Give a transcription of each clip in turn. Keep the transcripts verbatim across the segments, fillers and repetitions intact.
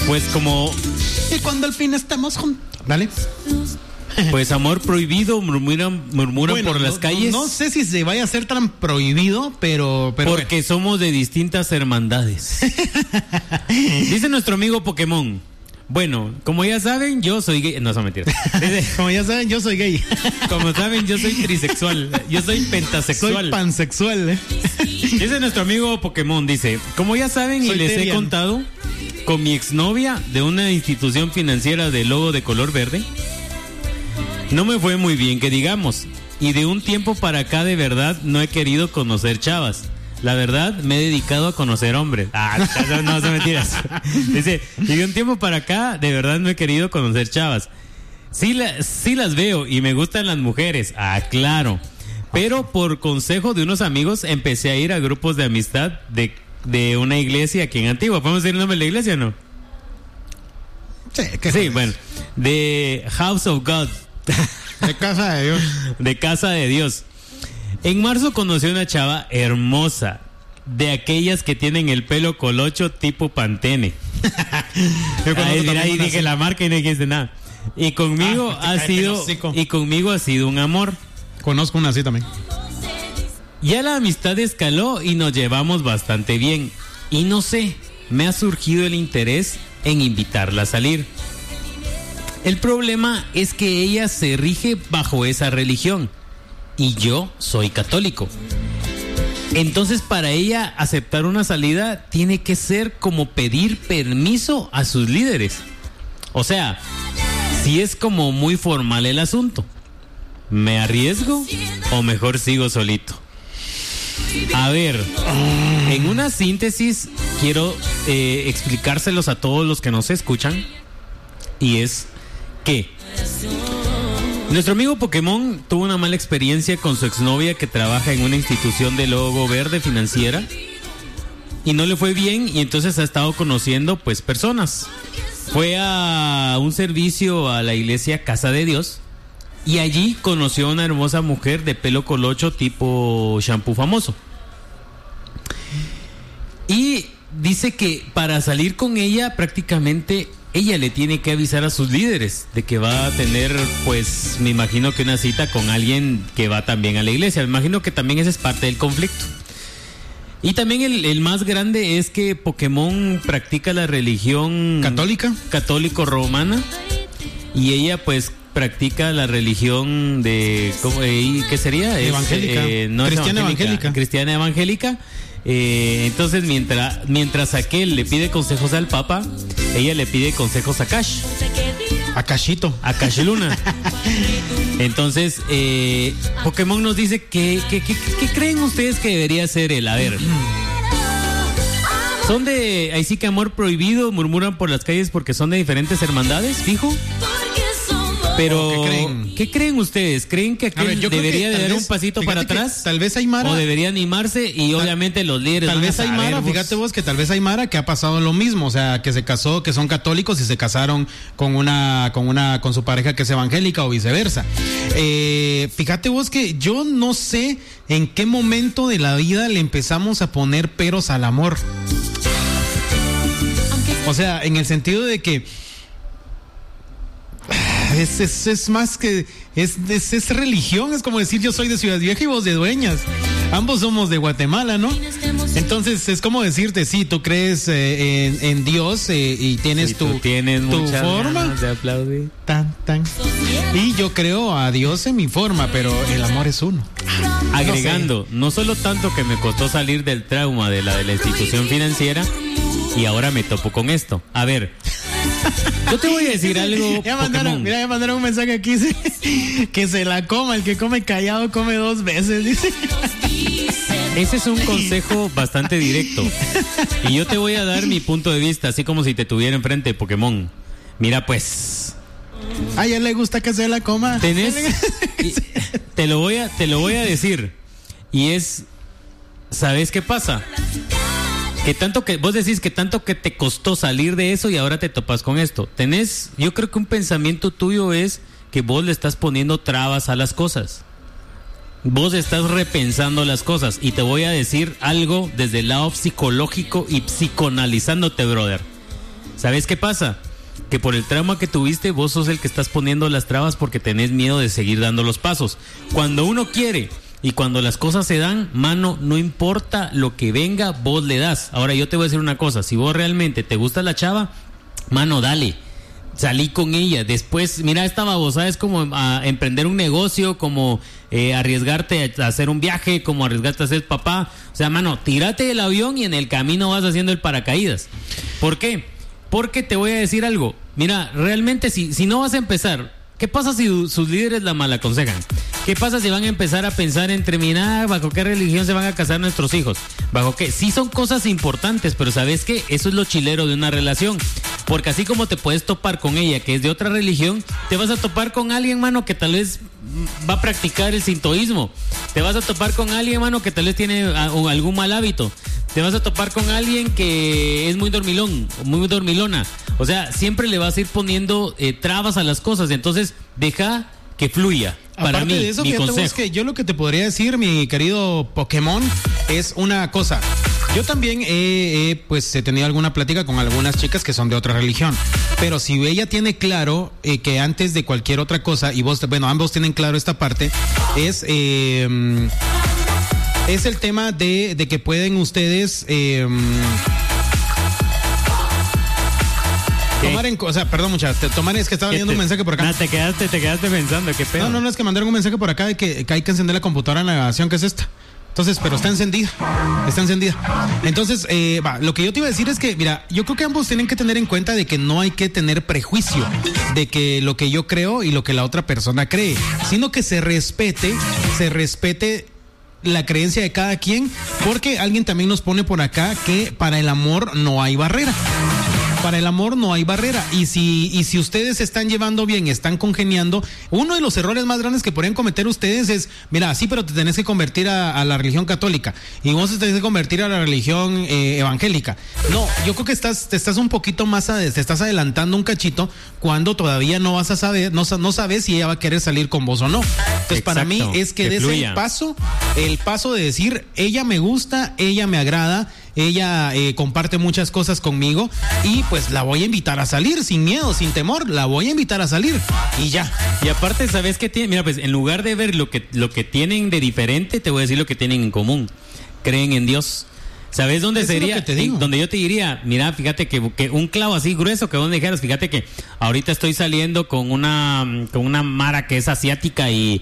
Pues como... Y cuando al fin estamos juntos. Dale. Pues amor prohibido, murmuran, murmuran bueno, por las no, calles. No, no sé si se vaya a ser tan prohibido, pero... pero porque bueno. Somos de distintas hermandades. Dice nuestro amigo Pokémon. Bueno, como ya saben, yo soy gay. No, son mentiras. Dice, como ya saben, yo soy gay. Como saben, yo soy trisexual. Yo soy pentasexual. Soy pansexual. ¿eh? Dice nuestro amigo Pokémon, dice, como ya saben soy y les terian. He contado, con mi exnovia de una institución financiera de logo de color verde, no me fue muy bien, que digamos. Y de un tiempo para acá, de verdad, no he querido conocer chavas. La verdad, me he dedicado a conocer hombres. Ah, no, no son mentiras. Dice, y de un tiempo para acá, de verdad no he querido conocer chavas. Sí, la, sí las veo y me gustan las mujeres. Ah, claro. Pero por consejo de unos amigos, empecé a ir a grupos de amistad de, de una iglesia aquí en Antigua. ¿Podemos decir el nombre de la iglesia o no? Sí, ¿qué sí bueno. De House of God. De Casa de Dios. De Casa de Dios. En marzo conocí a una chava hermosa, de aquellas que tienen el pelo colocho tipo Pantene. ahí ahí dije la marca y no dijiste nada. Y conmigo ah, ha sido y conmigo ha sido un amor. Conozco una así también. Ya la amistad escaló y nos llevamos bastante bien. Y no sé, me ha surgido el interés en invitarla a salir. El problema es que ella se rige bajo esa religión. Y yo soy católico. Entonces para ella aceptar una salida tiene que ser como pedir permiso a sus líderes. O sea, si es como muy formal el asunto. ¿Me arriesgo o mejor sigo solito? A ver, en una síntesis quiero eh, explicárselos a todos los que nos escuchan. Y es que nuestro amigo Pokémon tuvo una mala experiencia con su exnovia que trabaja en una institución de logo verde financiera y no le fue bien y entonces ha estado conociendo pues personas. Fue a un servicio a la iglesia Casa de Dios y allí conoció a una hermosa mujer de pelo colocho tipo shampoo famoso. Y dice que para salir con ella prácticamente ella le tiene que avisar a sus líderes de que va a tener, pues, me imagino que una cita con alguien que va también a la iglesia. Me imagino que también ese es parte del conflicto. Y también el, el más grande es que Pokémon practica la religión católica, católico-romana, y ella, pues, practica la religión de, ¿cómo, eh, ¿qué sería? Evangélica. Es, eh, no cristiana evangélica, evangélica. Cristiana evangélica. Eh, entonces mientras mientras aquel le pide consejos al Papa, ella le pide consejos a Cash, a Cashito, a Cash Luna. Entonces eh, Pokémon nos dice que, que, que, que creen ustedes que debería ser él. A ver, son de ahí sí que amor prohibido, murmuran por las calles porque son de diferentes hermandades, fijo. Pero, ¿qué creen? ¿Qué creen ustedes? ¿Creen que aquel ver, debería de dar vez, un pasito para atrás? Tal vez hay Mara. O debería animarse y tal, obviamente los líderes. Tal vez hay Mara, vos. Fíjate vos que tal vez hay Mara que ha pasado lo mismo, o sea, que se casó, que son católicos y se casaron con una, con una, con su pareja que es evangélica o viceversa. Eh, fíjate vos que yo no sé en qué momento de la vida le empezamos a poner peros al amor. O sea, en el sentido de que Es, es, es más que es, es, es religión, es como decir yo soy de Ciudad Vieja y vos de Dueñas, ambos somos de Guatemala, ¿no? Entonces es como decirte, sí, tú crees eh, en, en Dios eh, y tienes sí, tu, tienes tu forma de aplaudir. Tan, tan. Y yo creo a Dios en mi forma, pero el amor es uno. Agregando, no, no solo tanto que me costó salir del trauma de la de la institución financiera y ahora me topo con esto. A ver, yo te voy a decir algo. Ya mandaron, mira, ya mandaron un mensaje aquí, dice, que se la coma, el que come callado come dos veces, dice. Ese es un consejo bastante directo. Y yo te voy a dar mi punto de vista, así como si te tuviera enfrente, Pokémon. Mira, pues. A ella le gusta que se la coma. Tenés. Te lo voy a, te lo voy a decir. Y es. ¿Sabes qué pasa? Que tanto que vos decís que tanto que te costó salir de eso y ahora te topas con esto. Tenés, yo creo que un pensamiento tuyo es que vos le estás poniendo trabas a las cosas. Vos estás repensando las cosas y te voy a decir algo desde el lado psicológico y psicoanalizándote, brother. ¿Sabes qué pasa? Que por el trauma que tuviste, vos sos el que estás poniendo las trabas porque tenés miedo de seguir dando los pasos. Cuando uno quiere y cuando las cosas se dan, mano, no importa lo que venga, vos le das. Ahora yo te voy a decir una cosa, si vos realmente te gusta la chava, mano, dale. Salí con ella, después, mira, esta babosada es como a emprender un negocio, como eh, arriesgarte a hacer un viaje, como arriesgarte a ser papá. O sea, mano, tírate del avión y en el camino vas haciendo el paracaídas. ¿Por qué? Porque te voy a decir algo. Mira, realmente si, si no vas a empezar, ¿qué pasa si sus líderes la mal aconsejan? ¿Qué pasa si van a empezar a pensar en terminar, bajo qué religión se van a casar nuestros hijos? ¿Bajo qué? Sí son cosas importantes, pero ¿sabes qué? Eso es lo chilero de una relación. Porque así como te puedes topar con ella, que es de otra religión, te vas a topar con alguien, mano, que tal vez va a practicar el sintoísmo. Te vas a topar con alguien, mano, que tal vez tiene algún mal hábito. Te vas a topar con alguien que es muy dormilón, muy dormilona. O sea, siempre le vas a ir poniendo eh, trabas a las cosas. Entonces, deja que fluya. Para Aparte mí, de eso, mi fíjate consejo. vos que yo lo que te podría decir, mi querido Pokémon, es una cosa. Yo también he, he, pues, he tenido alguna plática con algunas chicas que son de otra religión. Pero si ella tiene claro eh, que antes de cualquier otra cosa, y vos, bueno, ambos tienen claro esta parte, es... Eh, es el tema de, de que pueden ustedes eh, tomar en, o sea, perdón, muchachos, tomar, es que estaba leyendo un mensaje por acá. No, te quedaste, te quedaste pensando, qué pedo. No, no, no, es que mandaron un mensaje por acá de que, que hay que encender la computadora en la grabación, que es esta. Entonces, pero está encendida, está encendida. Entonces, eh, va, lo que yo te iba a decir es que, mira, yo creo que ambos tienen que tener en cuenta de que no hay que tener prejuicio de que lo que yo creo y lo que la otra persona cree, sino que se respete, se respete la creencia de cada quien, porque alguien también nos pone por acá que para el amor no hay barrera. Para el amor no hay barrera. Y si, y si ustedes se están llevando bien, están congeniando, uno de los errores más grandes que podrían cometer ustedes es, mira, sí, pero te tenés que convertir a, a la religión católica y vos te tenés que convertir a la religión eh, evangélica. No, yo creo que estás, te estás un poquito más, a, te estás adelantando un cachito cuando todavía no vas a saber, no, no sabes si ella va a querer salir con vos o no. Entonces, exacto, para mí es que, que des el paso, el paso de decir, ella me gusta, ella me agrada, ella eh, comparte muchas cosas conmigo y pues la voy a invitar a salir sin miedo, sin temor, la voy a invitar a salir y ya. Y aparte, ¿sabes qué tiene? Mira, pues en lugar de ver lo que, lo que tienen de diferente, te voy a decir lo que tienen en común. Creen en Dios. ¿Sabes dónde Eso sería? Es lo que te digo. Donde yo te diría, mira, fíjate que, que un clavo así grueso que vos me dijeras, fíjate que ahorita estoy saliendo con una con una mara que es asiática y,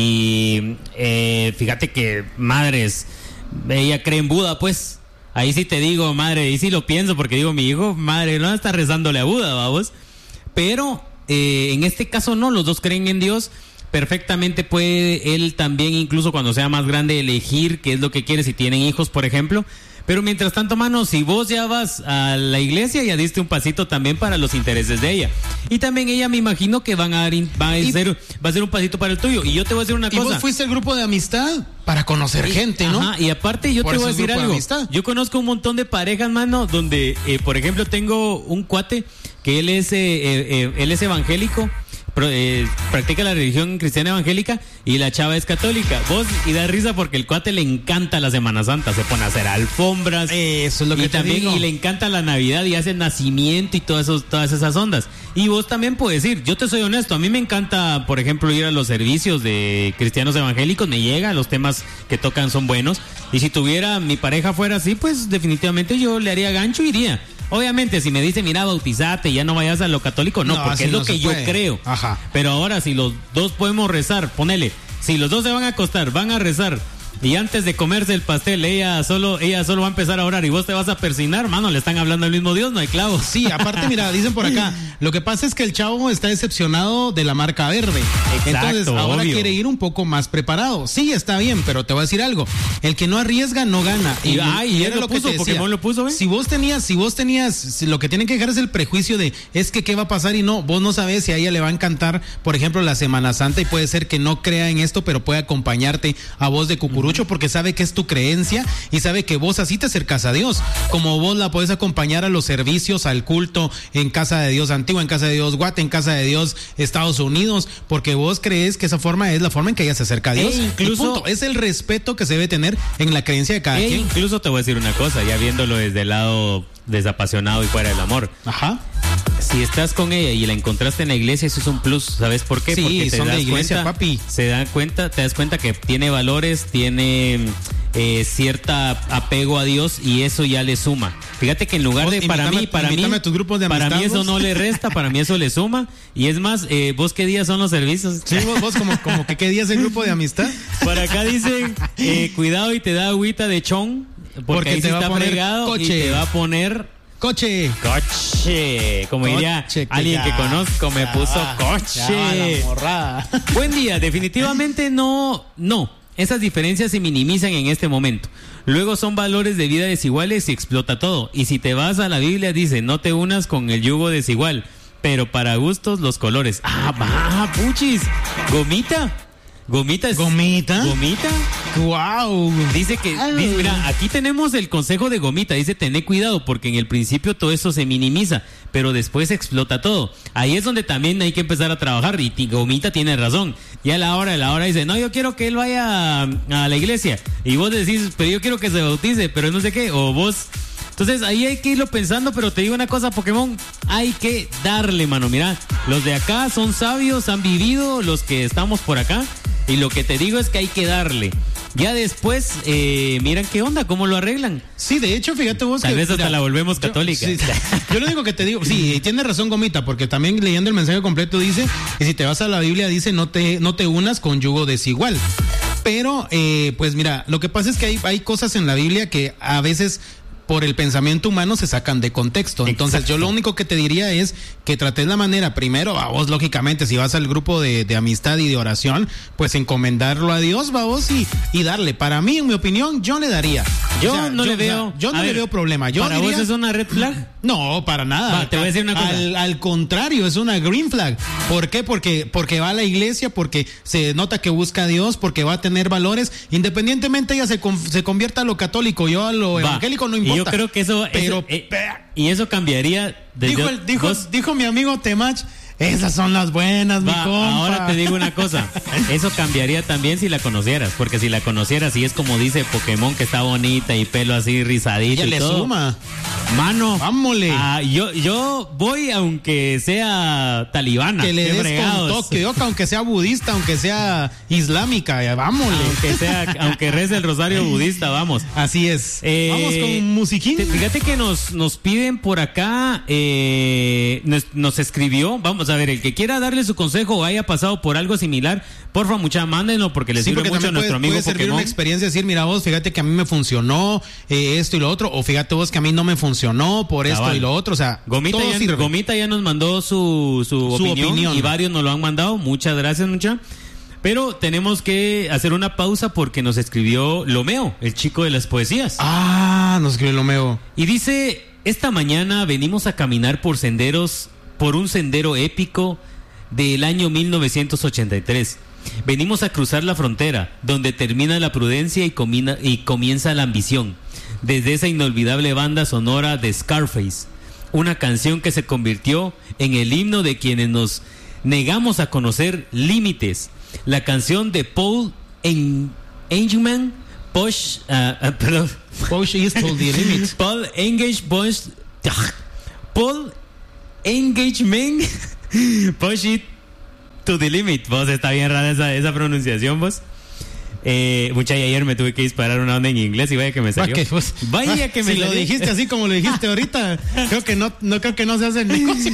y eh, fíjate que, madres, ella cree en Buda, pues. Ahí sí te digo, madre, ahí sí lo pienso, porque digo, mi hijo, madre, no está rezándole a Buda, vamos. Pero eh, en este caso no, los dos creen en Dios. Perfectamente puede él también, incluso cuando sea más grande, elegir qué es lo que quiere, si tienen hijos, por ejemplo. Pero mientras tanto, mano, si vos ya vas a la iglesia, ya diste un pasito también para los intereses de ella. Y también ella, me imagino que van a, va a, ser, va a ser un pasito para el tuyo. Y yo te voy a decir una ¿Y cosa. ¿Y vos fuiste al grupo de amistad? Para conocer y, gente, ¿no? Ajá, y aparte yo por te voy a decir algo. Yo conozco un montón de parejas, mano, donde, eh, por ejemplo, tengo un cuate que él es, eh, eh, él es evangélico. Pro, eh, practica la religión cristiana evangélica y la chava es católica. Vos, y da risa porque el cuate le encanta la Semana Santa, se pone a hacer alfombras. Eso es lo que y te también digo. Y le encanta la Navidad y hace nacimiento y todas esos, todas esas ondas. Y vos también puedes ir, yo te soy honesto, a mí me encanta, por ejemplo, ir a los servicios de cristianos evangélicos, me llega, los temas que tocan son buenos. Y si tuviera mi pareja fuera así, pues definitivamente yo le haría gancho y iría. Obviamente, si me dice, mira, bautizate, ya no vayas a lo católico, no, no porque es lo no que yo puede. creo. Ajá. Pero ahora, si los dos podemos rezar, ponele, si los dos se van a acostar, van a rezar, y antes de comerse el pastel, ella solo, ella solo va a empezar a orar y vos te vas a persinar, mano, le están hablando al mismo Dios, no hay clavos. Sí, aparte, mira, dicen por acá, lo que pasa es que el chavo está decepcionado de la marca verde. Exacto, entonces ahora obvio. quiere ir un poco más preparado. Sí, está bien, pero te voy a decir algo. El que no arriesga no gana. Y, y, ay, y era lo, lo puso, que Pokémon lo puso, ¿eh? Si vos tenías, si vos tenías, si lo que tienen que dejar es el prejuicio de, es que qué va a pasar y no, vos no sabes si a ella le va a encantar, por ejemplo, la Semana Santa y puede ser que no crea en esto, pero puede acompañarte a vos de cucurucho uh-huh. porque sabe que es tu creencia y sabe que vos así te acercas a Dios, como vos la podés acompañar a los servicios, al culto en Casa de Dios Antigua, en Casa de Dios Guate, en Casa de Dios Estados Unidos, porque vos crees que esa forma es la forma en que ella se acerca a Dios. E incluso es el respeto que se debe tener en la creencia de cada e quien. Incluso te voy a decir una cosa, ya viéndolo desde el lado desapasionado y fuera del amor. Ajá. Si estás con ella y la encontraste en la iglesia, eso es un plus. ¿Sabes por qué? Sí, porque te son das de iglesia, cuenta, papi. se da cuenta, te das cuenta que tiene valores, tiene eh, cierta apego a Dios y eso ya le suma. Fíjate que en lugar de, para mí, para mí, a tus grupos de para mí amistad, eso vos. no le resta, para mí eso le suma. Y es más, eh, ¿vos qué días son los servicios? Sí, vos, vos como, como que qué día es el grupo de amistad. Por acá dicen, eh, cuidado y te da agüita de chon, porque, Porque ahí te sí va a está poner fregado coche. y te va a poner Coche. coche. Como diría Coche, que alguien ya, que conozco, me ya puso va, coche. ya va la morrada. Buen día, definitivamente no, no. Esas diferencias se minimizan en este momento. Luego son valores de vida desiguales y explota todo. Y si te vas a la Biblia dice, no te unas con el yugo desigual, pero para gustos los colores. Ah, va, puchis. Gomita. Gomita es... ¿Gomita? Gomita. Wow. Dice que, dice, mira, aquí tenemos el consejo de Gomita. Dice, tené cuidado porque en el principio todo eso se minimiza, pero después explota todo. Ahí es donde también hay que empezar a trabajar. Y t- Gomita tiene razón. Y a la hora de la hora dice, no, yo quiero que él vaya a, a la iglesia. Y vos decís, pero yo quiero que se bautice, pero no sé qué. O vos... Entonces ahí hay que irlo pensando, pero te digo una cosa, Pokémon, hay que darle, mano. Mira, los de acá son sabios, han vivido, los que estamos por acá. Y lo que te digo es que hay que darle. Ya después, eh, miran qué onda, cómo lo arreglan. Sí, de hecho, fíjate vos Tal que... vez hasta mira, la volvemos yo- católica. sí, yo lo único que te digo, sí, tiene razón Gomita, porque también leyendo el mensaje completo dice, y si te vas a la Biblia dice, no te, no te unas con yugo desigual. Pero, eh, pues mira, lo que pasa es que hay, hay cosas en la Biblia que a veces... por el pensamiento humano se sacan de contexto. Entonces Exacto. yo lo único que te diría es que trates la manera, primero, a vos lógicamente, si vas al grupo de, de amistad y de oración, pues encomendarlo a Dios, va vos y, y darle. Para mí, en mi opinión, yo le daría. Yo O sea, no le o sea, veo. yo no A le ver, veo problema. Yo ¿para diría, vos es una red flag? no, para nada. Va, te voy a decir una cosa. Al, al contrario, es una green flag. ¿Por qué? Porque, porque va a la iglesia, porque se nota que busca a Dios, porque va a tener valores. Independientemente ella se, con- se convierta a lo católico, yo a lo Va. evangélico no Y importa. yo creo que eso... Pero, eso, eh, y eso cambiaría... desde- dijo, el- dijo, vos- dijo mi amigo Temach, esas son las buenas, mi Va, compa. ahora te digo una cosa, eso cambiaría también si la conocieras, porque si la conocieras y es como dice Pokémon que está bonita y pelo así rizadito Ella y le todo. suma. Mano, Vámosle. ah, yo, yo voy aunque sea talibana. Que le qué des fregados. con toque, ojo, aunque sea budista, aunque sea islámica, ya, vámosle. Aunque sea, aunque rece el rosario budista, vamos. Así es. Eh, Vamos con musiquín. te- Fíjate que nos, nos piden por acá, eh, nos, nos escribió, vamos a ver, el que quiera darle su consejo o haya pasado por algo similar, porfa, mucha, mándenos porque le Sí, sirve porque mucho a también nuestro puede, amigo puede servir Pokémon. una experiencia, decir, mira vos, fíjate que a mí me funcionó eh, esto y lo otro, o fíjate vos que a mí no me funcionó por esto Cabal. y lo otro, o sea, Gomita todo ya, sirve. Gomita ya nos mandó su, su, Su opinión, opinión. y varios nos lo han mandado. Muchas gracias, mucha. Pero tenemos que hacer una pausa porque nos escribió Lomeo, el chico de las poesías. Ah, nos escribió Lomeo. Y dice, esta mañana venimos a caminar por senderos, por un sendero épico del año mil novecientos ochenta y tres. Venimos a cruzar la frontera, donde termina la prudencia y, comina- y comienza la ambición. Desde esa inolvidable banda sonora de Scarface, una canción que se convirtió en el himno de quienes nos negamos a conocer límites. La canción de Paul en- Engelman, Push, ah, ah, perdón, Push is to the limit. Paul Engage Push, Paul Engagement Push it to the limit. Vos, está bien rara esa, esa pronunciación, vos. Eh, mucha, y ayer me tuve que disparar una onda en inglés y vaya que me Va salió. que, pues, Vaya que me si lo salió. dijiste así como lo dijiste ahorita, creo que no, no creo que no se hace el negocio.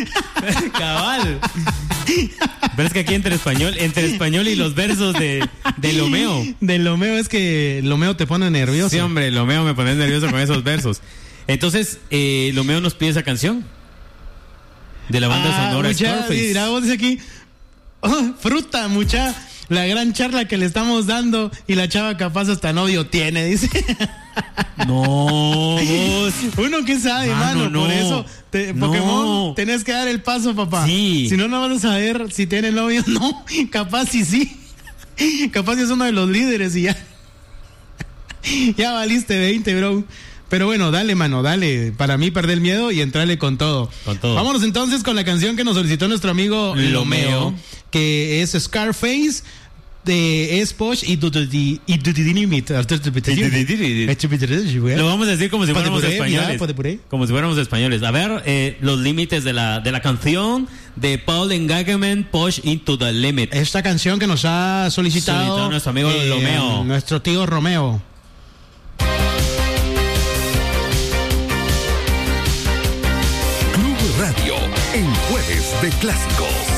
Cabal. Pero es que aquí entre español, entre español y los versos de, de Lomeo. De Lomeo es que Lomeo te pone nervioso. Sí, hombre, Lomeo me pone nervioso con esos versos. Entonces, eh, Lomeo nos pide esa canción de la banda Ah, sonora mucha, Scarface. mira, vos dice aquí, oh, fruta, mucha, la gran charla que le estamos dando y la chava capaz hasta novio tiene, dice. No, vos. Uno que sabe, Mano, mano, no. por eso, te- No. Pokémon, tenés que dar el paso, papá. Sí. Si no, no vas a saber si tiene novio o no. Capaz si sí. Capaz si es uno de los líderes y ya. Ya valiste veinte, bro. Pero bueno, dale, mano, dale. Para mí, perder el miedo y entrarle con todo. Con todo. Vámonos entonces con la canción que nos solicitó nuestro amigo Lomeo, Lomeo. que es Scarface. de es Posh y do the y do the limit. Lo vamos a decir como si fuéramos españoles. Como si fuéramos españoles. A ver, eh, los límites de la de la canción de Paul Engageman, Push Into the Limit. Esta canción que nos ha solicitado, solicitado nuestro amigo eh, Romeo. Nuestro tío Romeo. Club Radio en Jueves de Clásicos.